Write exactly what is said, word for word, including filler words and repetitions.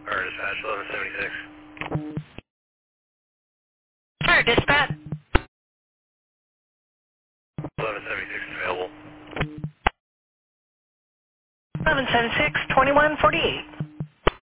Or dispatch eleven seventy-six. Sure, dispatch. eleven seventy-six is available. eleven seventy-six, twenty-one forty-eight.